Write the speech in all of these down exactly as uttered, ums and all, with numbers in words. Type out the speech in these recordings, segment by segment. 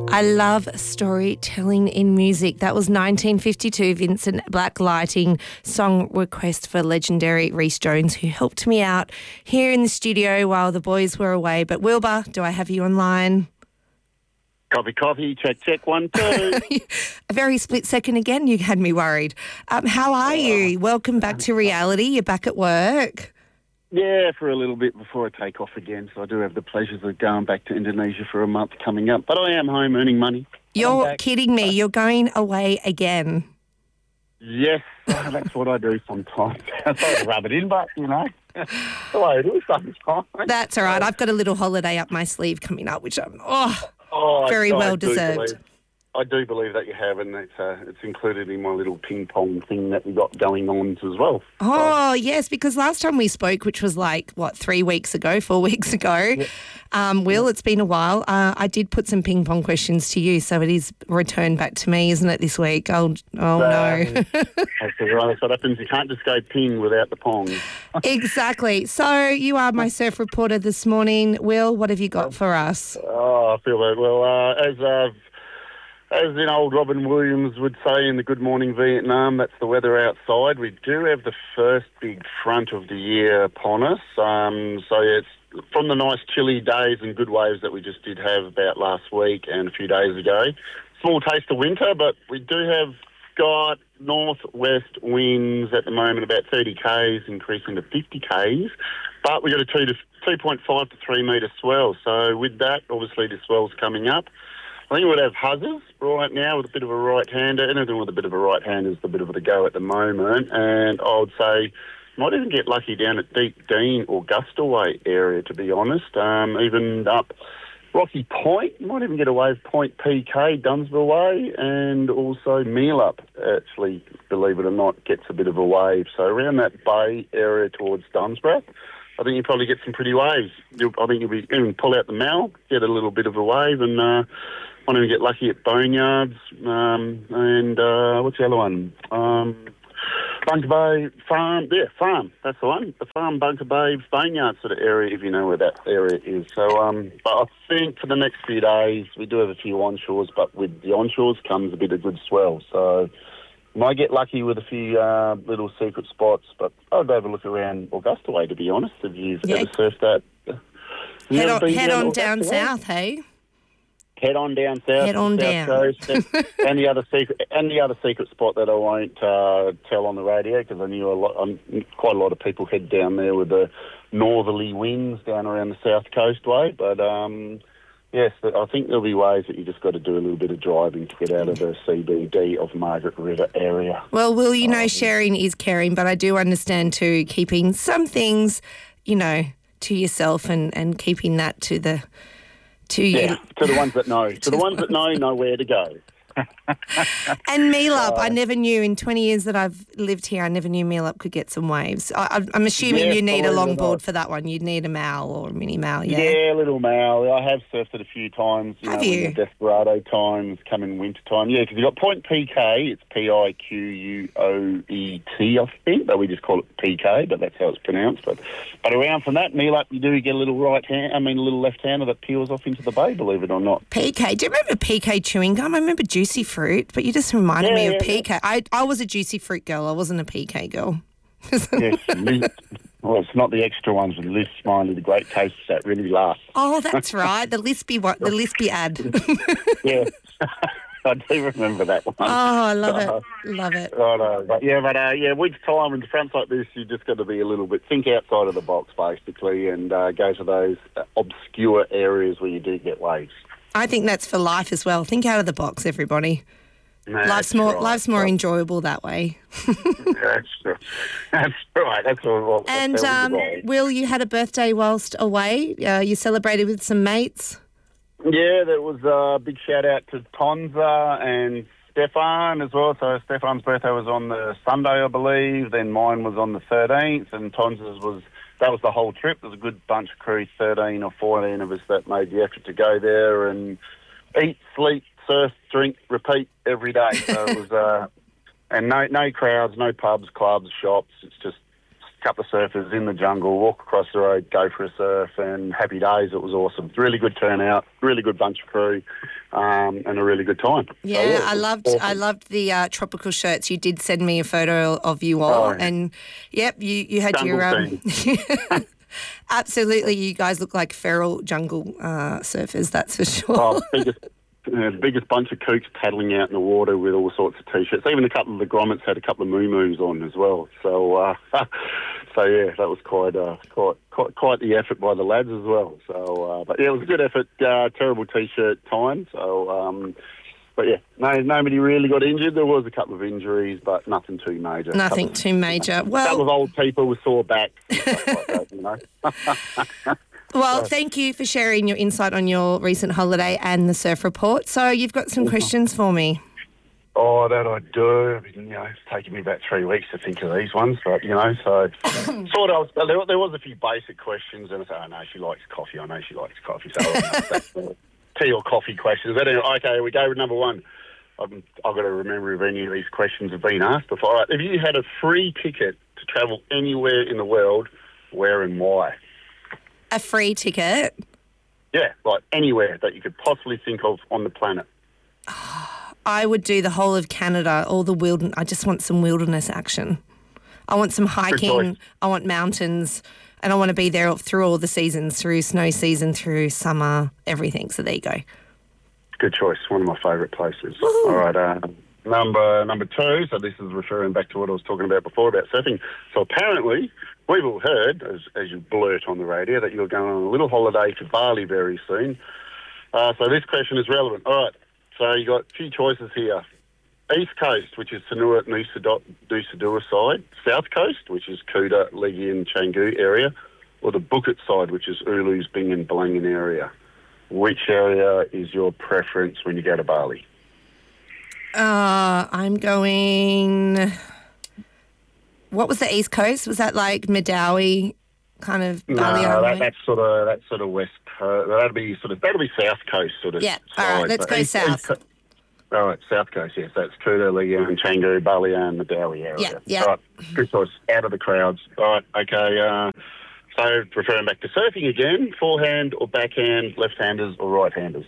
I love storytelling in music. That was nineteen fifty-two Vincent Black Lighting, song request for legendary Rhys Jones, who helped me out here in the studio while the boys were away. But Wilbur, do I have you online? Copy, copy, check, check, one, two. A very split second again, you had me worried. Um, how are you? Welcome back to reality. You're back at work. Yeah, for a little bit before I take off again. So I do have the pleasures of going back to Indonesia for a month coming up. But I am home earning money. You're kidding me. You're going away again. Yes, oh, that's what I do sometimes. I try to rub it in, but, you know, that's the way it is sometimes. That's all right. I've got a little holiday up my sleeve coming up, which I'm, oh, oh very I, well I deserved. Believe, I do believe that you have, and it's uh, it's included in my little ping pong thing that we got going on as well. Oh, so, yes, because last time we spoke, which was like, what, three weeks ago, four weeks ago, yeah. um, Will, yeah. It's been a while. Uh, I did put some ping pong questions to you, so it is returned back to me, isn't it, this week? Oh, oh uh, no. That's right. What happens, you can't just go ping without the pong. Exactly. So you are my surf reporter this morning. Will, what have you got for us? Oh, I feel that. Well, uh, as I've... As in old Robin Williams would say in the Good Morning Vietnam, that's the weather outside. We do have the first big front of the year upon us. Um, so it's from the nice chilly days and good waves that we just did have about last week and a few days ago. Small taste of winter, but we do have got northwest winds at the moment, about thirty k's, increasing to fifty k's. But we've got a two to two point five to three metre swell. So with that, obviously the swell's coming up. I think we'd have huzzers right now with a bit of a right-hander. Anything with a bit of a right-hander is a bit of a go at the moment. And I would say might even get lucky down at Deep Dean or Gustaway area, to be honest. Um, even up Rocky Point, you might even get a wave Point P K, Dunsville Way, and also Meelup, actually, believe it or not, gets a bit of a wave. So around that bay area towards Dunsborough, I think you probably get some pretty waves. You'll, I think you'll be even pull out the Mal, get a little bit of a wave, and uh, might even get lucky at Boneyards. Um, and uh, what's the other one? Um, Bunker Bay Farm. Yeah, Farm. That's the one. The Farm, Bunker Bay, Boneyard sort of area, if you know where that area is. So, um, but I think for the next few days, we do have a few onshores, but with the onshores comes a bit of good swell. So might get lucky with a few uh, little secret spots, but I'd have a look around Augusta Way, to be honest, if you've yeah. ever surfed that. Head on, head on down south, hey? Head on down south. Head on south down. Coast, and, and the other secret, and the other secret spot that I won't uh, tell on the radio, because I knew a lot, um, quite a lot of people head down there with the northerly winds down around the south coast way. But um, yes, I think there'll be ways that you just got to do a little bit of driving to get out of the C B D of Margaret River area. Well, Will, you know, um, sharing is caring, but I do understand too keeping some things, you know, to yourself and, and keeping that to the to yeah, you. to the ones that know, to, to the ones that know, know where to go. And Meelup, uh, I never knew in twenty years that I've lived here, I never knew Meelup could get some waves. I, I'm assuming yeah, you need a longboard for that one. You'd need a Mal or a mini Mal, yeah? Yeah, a little Mal. I have surfed it a few times. You have know, you? When the Desperado times come in winter time. Yeah, because you've got Point P K. It's P I Q U O E T, I think, but we just call it P K, but that's how it's pronounced. But but around from that, Meelup, you do get a little right hand, I mean, a little left hander that peels off into the bay, believe it or not. P K. Do you remember P K chewing gum? I remember Juicy Fruit, but you just reminded yeah, me of yeah, P K. Yeah. I, I was a Juicy Fruit girl. I wasn't a P K girl. Yes, well, it's not the extra ones with Liz Smiley, the great tastes that really last. Oh, that's right. The Lispy, the Lispy ad. Yeah. I do remember that one. Oh, I love it. Love it. I know. But yeah, but uh, yeah, winter time in fronts like this, you just got to be a little bit, think outside of the box, basically, and uh, go to those obscure areas where you do get waves. I think that's for life as well. Think out of the box, everybody. No, life's more right. life's more enjoyable that way. That's true. That's right. That's all. That's and um, Will, you had a birthday whilst away. Uh, you celebrated with some mates. Yeah, there was a big shout out to Tonza and Stefan as well. So Stefan's birthday was on the Sunday, I believe. Then mine was on the thirteenth, and Tonza's was that was the whole trip. There was a good bunch of crew, thirteen or fourteen of us that made the effort to go there and eat, sleep, surf, drink, repeat every day. So it was, uh, and no no crowds, no pubs, clubs, shops. It's just couple of surfers in the jungle, walk across the road, go for a surf, and happy days. It was awesome. Really good turnout, really good bunch of crew, um, and a really good time. Yeah, so, yeah I loved awesome. I loved the uh, tropical shirts. You did send me a photo of you all, Oh, and yep, you you had jungle your um, absolutely. You guys look like feral jungle uh, surfers. That's for sure. Oh, biggest, uh, the biggest bunch of kooks paddling out in the water with all sorts of t-shirts. Even a couple of the grommets had a couple of moo-moos on as well. So, uh, so yeah, that was quite, uh, quite, quite, quite the effort by the lads as well. So, uh, but yeah, it was a good effort. Uh, terrible t-shirt time. So, um, but yeah, no, nobody really got injured. There was a couple of injuries, but nothing too major. Nothing couple too major. Of, Well, a couple of old people with sore backs and stuff like that, you know. Well, thank you for sharing your insight on your recent holiday and the surf report. So you've got some questions for me. Oh, that I do. I mean, you know, it's taken me about three weeks to think of these ones, but, you know, so sort of, there, there was a few basic questions, and I said, oh, no, she likes coffee. I know she likes coffee, so I'll tea or coffee questions. But anyway, okay, we go with number one. I've, I've got to remember if any of these questions have been asked before. All right, if you had a free ticket to travel anywhere in the world, where and why? A free ticket? Yeah, like anywhere that you could possibly think of on the planet. I would do the whole of Canada, all the wilderness. I just want some wilderness action. I want some hiking. I want mountains, and I want to be there through all the seasons, through snow season, through summer, everything. So there you go. Good choice. One of my favourite places. Woo-hoo. All right, uh, number number two. So this is referring back to what I was talking about before about surfing. So apparently, we've all heard, as, as you blurt on the radio, that you're going on a little holiday to Bali very soon. Uh, so this question is relevant. All right. So you got a few choices here. East Coast, which is Sanur, Nusa Dua side. South Coast, which is Kuta, Legian, Canggu area. Or the Bukit side, which is Ulus, Bingan, Belangan area. Which area is your preference when you go to Bali? Uh, I'm going... What was the East Coast? Was that like Madawi kind of Bali? No, that, that's sort of that's sort of West Coast. That'll be sort of that'll be South Coast sort of. Yeah. Side, all right. Let's go East, south. East Co- all right, South Coast. Yes, that's Kuta, Legian, Canggu, Balian, Madawi area. Yeah. Yeah. All right. Good choice. Out of the crowds. All right. Okay. Uh, so referring back to surfing again, forehand or backhand, left-handers or right-handers?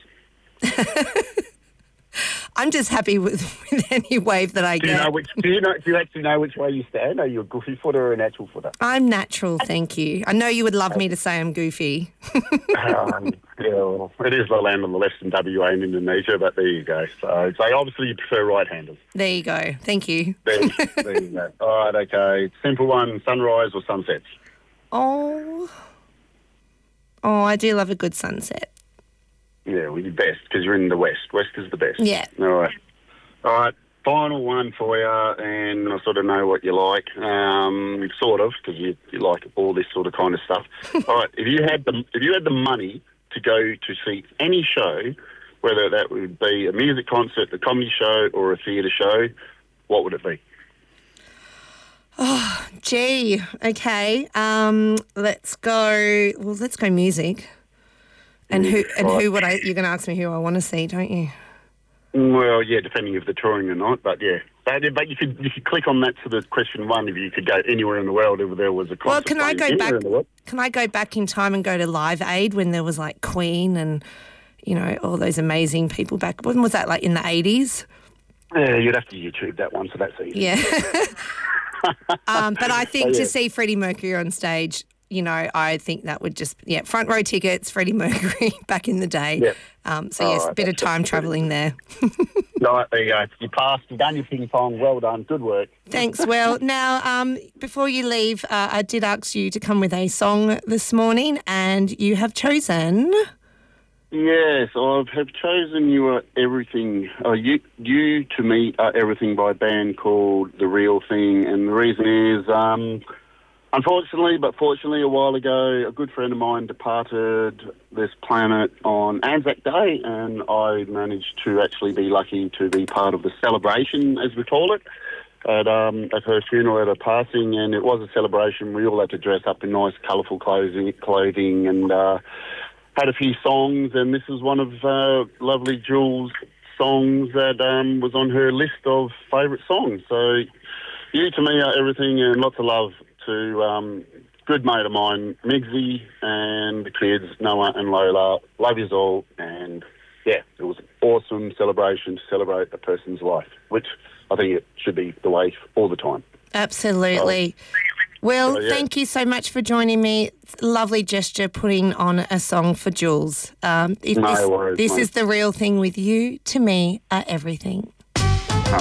I'm just happy with, with any wave that I Do you get. know which? Do you know? Do you actually know which way you stand? Are you a goofy footer or a natural footer? I'm natural, thank you. I know you would love me to say I'm goofy. um, yeah, well, it is the land on the left in W A and Indonesia, but there you go. So, so obviously you prefer right-handers. There you go. Thank you. There, there you go. All right, okay. Simple one: sunrise or sunsets? Oh, oh, I do love a good sunset. Yeah, well, you're best because you're in the west. West is the best. Yeah. All right. All right. Final one for you, and I sort of know what you like, um, sort of, because you, you like all this sort of kind of stuff. All right. If you had the if you had the money to go to see any show, whether that would be a music concert, a comedy show, or a theatre show, what would it be? Oh, gee. Okay. Um, let's go. Well, let's go music. And who and who would I? You're going to ask me who I want to see, don't you? Well, yeah, depending if they're touring or not, but yeah. But, but you could you could click on that to the question one if you could go anywhere in the world if there was a concert. Well, can I go back? In the world. Can I go back in time and go to Live Aid when there was like Queen and you know all those amazing people back? When was that? Like in the eighties? Yeah, you'd have to YouTube that one, so that's easy. Yeah. um, but I think oh, yeah. to see Freddie Mercury on stage, you know, I think that would just, yeah, front row tickets, Freddie Mercury back in the day. Yep. Um, so, All yes, a right, bit of time travelling there. Right, there you go. You passed. You've done your ping pong. Well done. Good work. Thanks, Will. Now, um, before you leave, uh, I did ask you to come with a song this morning, and you have chosen... Yes, I have chosen You Are Everything. Uh, you, you, to me, are everything by a band called The Real Thing. And the reason is... Um, Unfortunately, but fortunately, a while ago, a good friend of mine departed this planet on Anzac Day, and I managed to actually be lucky to be part of the celebration, as we call it, at, um, at her funeral, at her passing, and it was a celebration. We all had to dress up in nice, colourful clothing, clothing and uh, had a few songs, and this is one of uh, lovely Jules' songs that um, was on her list of favourite songs. So, you, to me, are everything, and lots of love to um, good mate of mine, Migsy, and the kids, Noah and Lola. Love yous all. And, yeah, it was an awesome celebration to celebrate a person's life, which I think it should be the way all the time. Absolutely. So, Will, so, yeah. thank you so much for joining me. It's a lovely gesture putting on a song for Jules. Um, if no this worries, this mate. is the real thing with you, to me, are everything.